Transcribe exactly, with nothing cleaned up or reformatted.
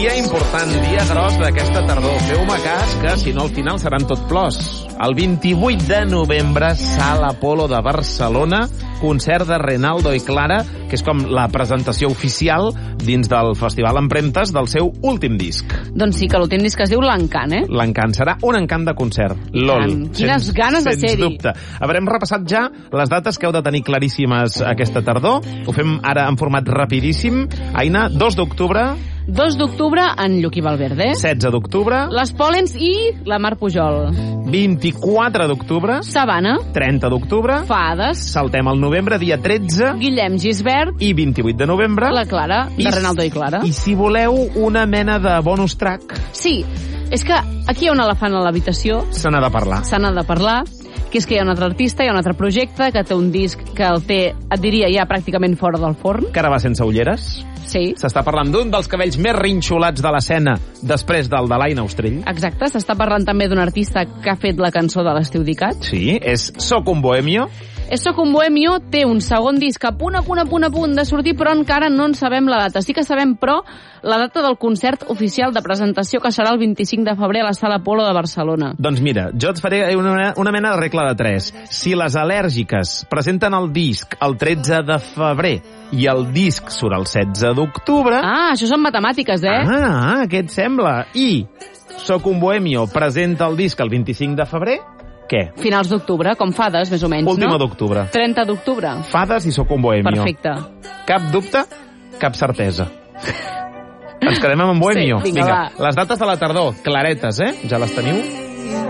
Dia important, dia gros d'aquesta tardor. Feu-me cas que, si no, al final seran tot plors. El vint-i-vuit de novembre, Sala Apolo de Barcelona, concert de Renaldo i Clara, que és com la presentació oficial dins del Festival Empremtes del seu últim disc. Doncs sí, que l'últim disc es diu L'Encant, eh? L'Encant serà un encant de concert. LOL. Quines Sens, ganes de ser-hi. Sens dubte. Haurem repassat ja les dates que heu de tenir claríssimes aquesta tardor. Ho fem ara en format rapidíssim. Aina, dos d'octubre... dos d'octubre en Lluqui Valverde. setze d'octubre... Les Pòlens i la Mar Pujol. vint-i-quatre d'octubre... Sabana. trenta d'octubre... Fades. Saltem al novembre, dia tretze... Guillem Gisbert. I vint-i-vuit de novembre... La Clara, de I, Renaldo i Clara. I si voleu una mena de bonus track... Sí, és que aquí hi ha un elefant a l'habitació. Se n'ha de parlar. Se n'ha de parlar, que és que hi ha un altre artista, hi ha un altre projecte, que té un disc que el té, et diria, ja pràcticament fora del forn. Que ara va sense ulleres. Sí. S'està parlant d'un dels cabells més rinxolats de l'escena després del de l'Aina Ostrell. Exacte, s'està parlant també d'un artista que ha fet la cançó de l'Estiu Dicat. Sí, és Soc un bohemio. És Soc un bohemio, té un segon disc a punt, a punt, a punt, a punt de sortir, però encara no en sabem la data. Sí que sabem, però, la data del concert oficial de presentació, que serà el vint-i-cinc de febrer a la Sala Apolo de Barcelona. Doncs mira, jo et faré una, una mena de regla de tres. Si les al·lèrgiques presenten el disc el tretze de febrer i el disc surt el setze d'octubre... Ah, això són matemàtiques, eh? Ah, què et sembla? I Soc un bohemio presenta el disc el vint-i-cinc de febrer... Què? Finals d'octubre, com Fades, més o menys, Última no? d'octubre. trenta d'octubre. Fades i Soc un bohemio. Perfecte. Cap dubte, cap certesa. Ens quedem amb en bohemio. Sí, vinga, vinga, va. les dates de la tardor, claretes, eh? Ja les teniu?